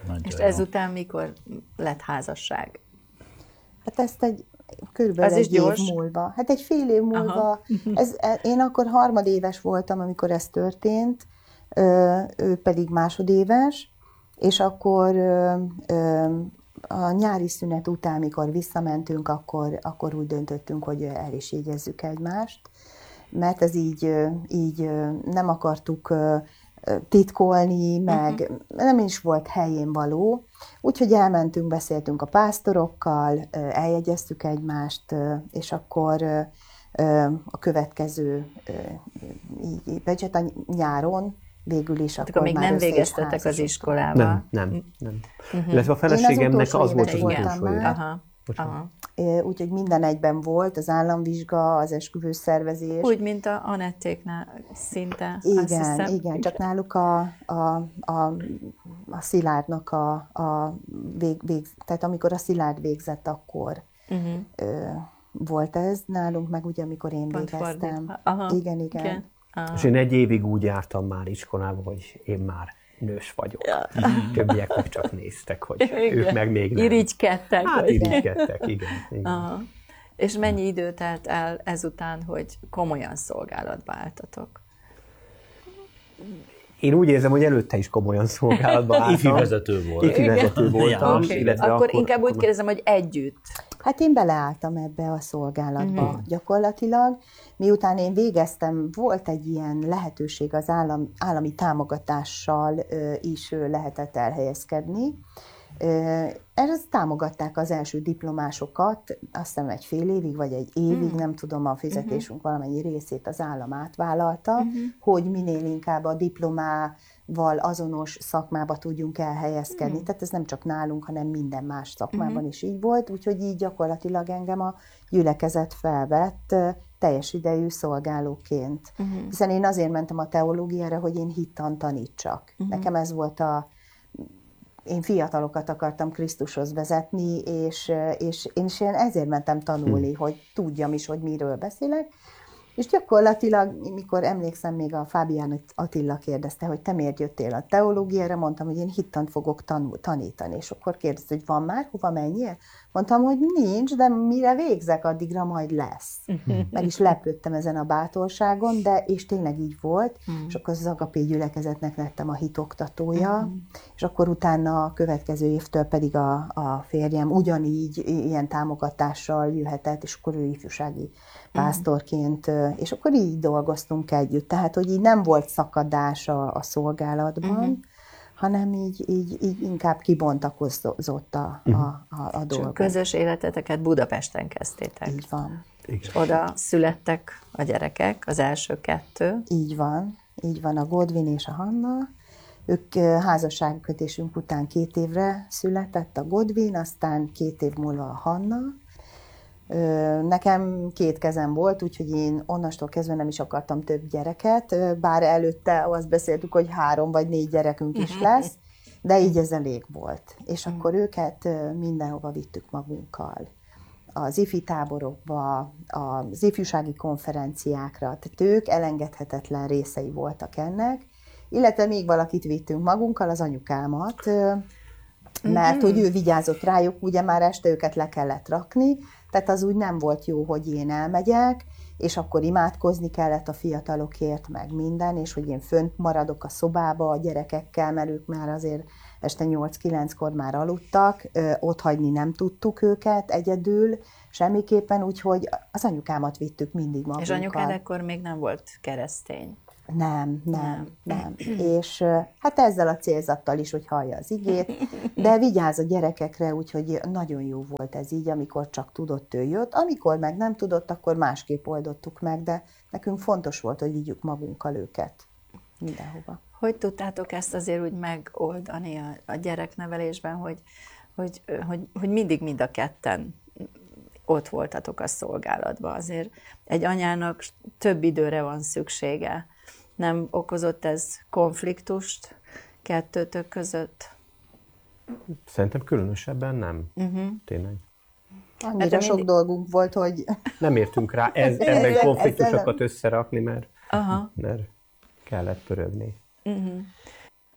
És ezután mikor lett házasság? Hát ezt körülbelül egy év múlva. Hát egy fél év múlva. Én akkor harmadéves voltam, amikor ez történt, ő pedig másodéves, és akkor a nyári szünet után, mikor visszamentünk, akkor úgy döntöttünk, hogy el is jegyezzük egymást, mert ez így nem akartuk titkolni, meg nem is volt helyén való. Úgyhogy elmentünk, beszéltünk a pásztorokkal, eljegyeztük egymást, és akkor a következő, így a nyáron végül is akkor még nem végeztetek az iskolába. Nem. Illetve a feleségemnek az volt az utolsó éve. Úgyhogy minden egyben volt, az államvizsga, az esküvős szervezés. Úgy, mint a Anettéknál szinte. Igen, csak náluk a Szilárdnak tehát amikor a Szilárd végzett, akkor volt ez nálunk, meg ugye amikor én végeztem. Igen. És én egy évig úgy jártam már iskolába, hogy én már nős vagyok. Többiek meg csak néztek, hogy ők meg még nem. Irigykedtek. Hát irigykedtek, igen. És mennyi idő telt el ezután, hogy komolyan szolgálatba álltatok? Én úgy érzem, hogy előtte is komolyan szolgálatba álltam. Ifi vezető voltam. Akkor inkább úgy kérdezem, hogy együtt. Hát én beleálltam ebbe a szolgálatba gyakorlatilag. Miután én végeztem, volt egy ilyen lehetőség, az állami támogatással is lehetett elhelyezkedni. Ezt támogatták az első diplomásokat, azt hiszem egy fél évig, vagy egy évig, nem tudom, a fizetésünk valamennyi részét az állam átvállalta, hogy minél inkább a diplomával azonos szakmába tudjunk elhelyezkedni. Tehát ez nem csak nálunk, hanem minden más szakmában is így volt, úgyhogy így gyakorlatilag engem a gyülekezet felvett teljes idejű szolgálóként. Hiszen én azért mentem a teológiára, hogy én hittan tanítsak. Nekem ez volt én fiatalokat akartam Krisztushoz vezetni, és én ezért mentem tanulni, hogy tudjam is, hogy miről beszélek. És gyakorlatilag, mikor emlékszem, még a Fábián Attila kérdezte, hogy te miért jöttél a teológiára, mondtam, hogy én hittant fogok tanítani. És akkor kérdezte, hogy van már, hova menjél? Mondtam, hogy nincs, de mire végzek, addigra majd lesz. Meg is lepődtem ezen a bátorságon, és tényleg így volt. És akkor az Agapé gyülekezetnek lettem a hitoktatója, és akkor utána a következő évtől pedig a férjem ugyanígy ilyen támogatással jöhetett, és akkor ő ifjúsági pásztorként, és akkor így dolgoztunk együtt. Tehát, hogy így nem volt szakadás a szolgálatban, hanem így inkább kibontakozott a dolog. A közös életeteket Budapesten kezdtétek. Így van. És oda születtek a gyerekek, az első kettő. Így van, a Godwin és a Hanna. Ők házasságkötésünk után 2 évre született a Godwin, aztán 2 év múlva a Hanna. Nekem 2 kezem volt, úgyhogy én onnastól kezdve nem is akartam több gyereket, bár előtte azt beszéltük, hogy 3 vagy 4 gyerekünk is lesz, de így ez elég volt. És akkor őket mindenhova vittük magunkkal. Az ifi táborokba, az ifjúsági konferenciákra, tehát ők elengedhetetlen részei voltak ennek, illetve még valakit vittünk magunkkal, az anyukámat, mert hogy ő vigyázott rájuk, ugye már este őket le kellett rakni, tehát az úgy nem volt jó, hogy én elmegyek, és akkor imádkozni kellett a fiatalokért, meg minden, és hogy én fönt maradok a szobába a gyerekekkel, mert ők már azért este 8-9-kor már aludtak, ott hagyni nem tudtuk őket egyedül, semmiképpen, úgyhogy az anyukámat vittük mindig magunkkal. És anyukád akkor még nem volt keresztény? Nem. És hát ezzel a célzattal is, hogy hallja az igét, de vigyáz a gyerekekre, úgyhogy nagyon jó volt ez így, amikor csak tudott, ő jött. Amikor meg nem tudott, akkor másképp oldottuk meg, de nekünk fontos volt, hogy vigyük magunkkal őket mindenhova. Hogy tudtátok ezt azért úgy megoldani a gyereknevelésben, hogy mindig mind a ketten ott voltatok a szolgálatban? Azért egy anyának több időre van szüksége. Nem okozott ez konfliktust kettőtök között? Szerintem különösebben nem. Tényleg. Annyira sok dolgunk volt, hogy... Nem értünk rá ebben konfliktusokat összerakni, mert kellett pörögni.